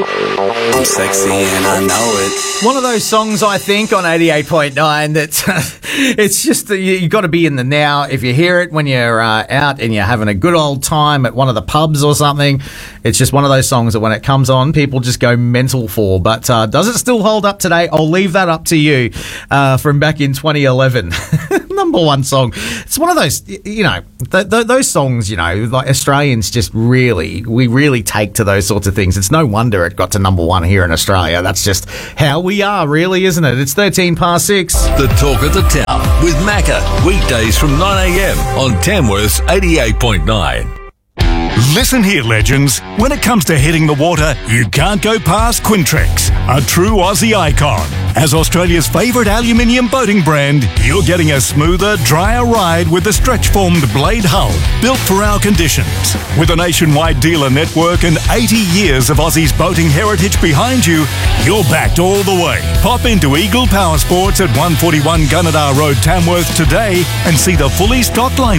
I'm sexy and I know it. One of those songs, I think, on 88.9 that it's just you got to be in the now. If you hear it when you're out and you're having a good old time at one of the pubs or something, it's just one of those songs that when it comes on, people just go mental for. But does it still hold up today? I'll leave that up to you from back in 2011. Number one song. It's one of those, you know, those songs, you know, like Australians just we really take to those sorts of things. It's no wonder it got to number one here in Australia. That's just how we are, really, isn't it? It's 13 past 6. The Talk of the Town with Macca. Weekdays from 9 a.m. on Tamworth's 88.9. Listen here, legends. When it comes to hitting the water, you can't go past Quintrex, a true Aussie icon. As Australia's favourite aluminium boating brand, you're getting a smoother, drier ride with the stretch-formed blade hull, built for our conditions. With a nationwide dealer network and 80 years of Aussie's boating heritage behind you, you're backed all the way. Pop into Eagle Power Sports at 141 Gunnedah Road, Tamworth today and see the fully stocked line